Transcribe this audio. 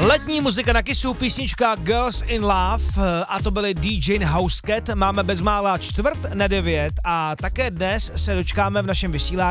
Letní muzika na Kissu, písnička Girls in Love a to byly DJ Housecat. Máme bezmála 8:45 a také dnes se dočkáme v našem vysílání